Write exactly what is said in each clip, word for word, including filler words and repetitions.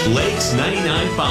Lakes ninety-nine point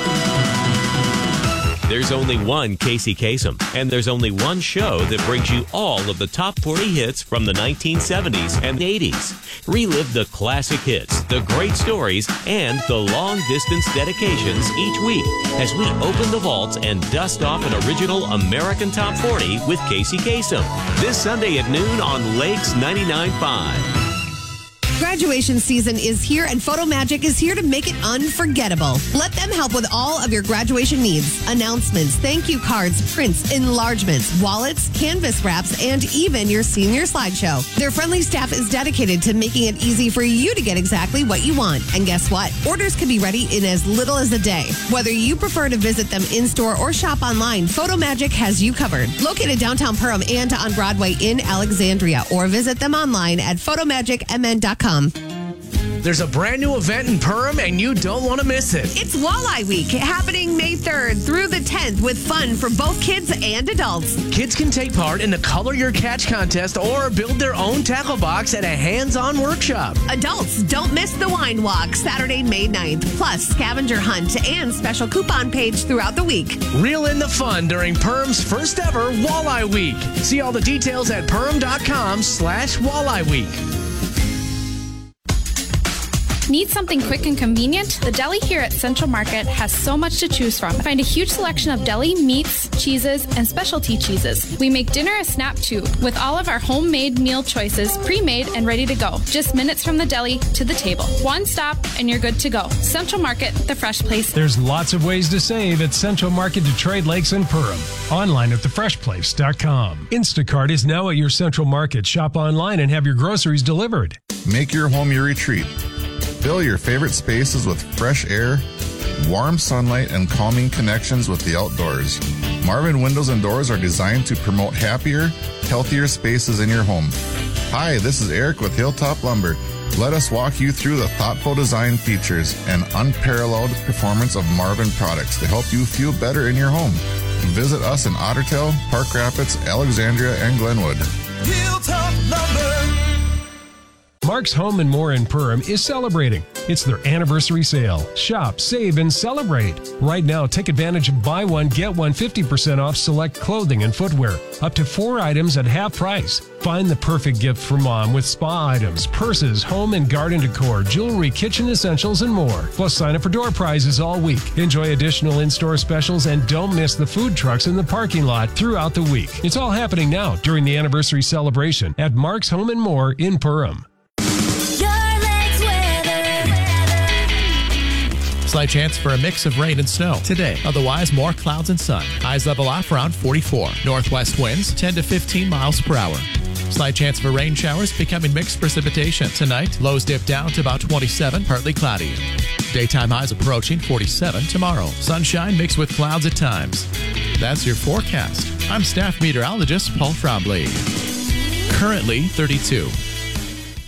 five. There's only one Casey Kasem, and there's only one show that brings you all of the top forty hits from the nineteen seventies and eighties. Relive the classic hits, the great stories, and the long-distance dedications each week as we open the vaults and dust off an original American Top forty with Casey Kasem. This Sunday at noon on Lakes ninety-nine point five. Graduation season is here, and PhotoMagic is here to make it unforgettable. Let them help with all of your graduation needs. Announcements, thank you cards, prints, enlargements, wallets, canvas wraps, and even your senior slideshow. Their friendly staff is dedicated to making it easy for you to get exactly what you want. And guess what? Orders can be ready in as little as a day. Whether you prefer to visit them in-store or shop online, PhotoMagic has you covered. Located downtown Perham and on Broadway in Alexandria, or visit them online at photomagic m n dot com. There's a brand new event in Perham, and you don't want to miss it. It's Walleye Week, happening May third through the tenth, with fun for both kids and adults. Kids can take part in the Color Your Catch contest or build their own tackle box at a hands-on workshop. Adults, don't miss the wine walk, Saturday, May ninth, plus scavenger hunt and special coupon page throughout the week. Reel in the fun during Perham's first ever Walleye Week. See all the details at perham.com slash Walleye Week. Need something quick and convenient? The deli here at Central Market has so much to choose from. Find a huge selection of deli meats, cheeses, and specialty cheeses. We make dinner a snap too, with all of our homemade meal choices pre-made and ready to go. Just minutes from the deli to the table. One stop and you're good to go. Central Market, the fresh place. There's lots of ways to save at Central Market Detroit Lakes and Perham. Online at the fresh place dot com. Instacart is now at your Central Market. Shop online and have your groceries delivered. Make your home your retreat. Fill your favorite spaces with fresh air, warm sunlight, and calming connections with the outdoors. Marvin Windows and Doors are designed to promote happier, healthier spaces in your home. Hi, this is Eric with Hilltop Lumber. Let us walk you through the thoughtful design features and unparalleled performance of Marvin products to help you feel better in your home. Visit us in Ottertail, Park Rapids, Alexandria, and Glenwood. Hilltop Lumber. Mark's Home and More in Perham is celebrating. It's their anniversary sale. Shop, save, and celebrate. Right now, take advantage of buy one, get one fifty percent off select clothing and footwear. Up to four items at half price. Find the perfect gift for mom with spa items, purses, home and garden decor, jewelry, kitchen essentials, and more. Plus, sign up for door prizes all week. Enjoy additional in-store specials and don't miss the food trucks in the parking lot throughout the week. It's all happening now during the anniversary celebration at Mark's Home and More in Perham. Slight chance for a mix of rain and snow today. Otherwise, more clouds and sun. Highs level off around forty-four. Northwest winds ten to fifteen miles per hour. Slight chance for rain showers becoming mixed precipitation. Tonight, lows dip down to about twenty-seven, partly cloudy. Daytime highs approaching forty-seven tomorrow. Sunshine mixed with clouds at times. That's your forecast. I'm staff meteorologist Paul Trombley. Currently thirty-two.